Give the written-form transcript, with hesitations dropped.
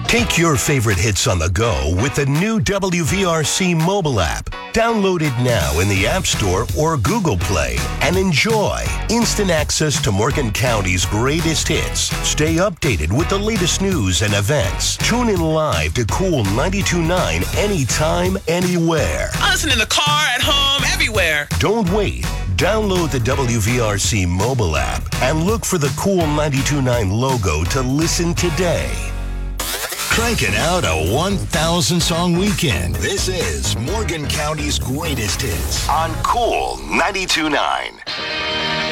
Take your favorite hits on the go with the new WVRC mobile app. Download it now in the App Store or Google Play and enjoy instant access to Morgan County's greatest hits. Stay updated with the latest news and events. Tune in live to Cool 92.9 anytime, anywhere. I listen in the car, at home, everywhere. Don't wait. Download the WVRC mobile app and look for the Cool 92.9 logo to listen today. Cranking out a 1,000-song weekend. This is Morgan County's greatest hits on Cool 92.9.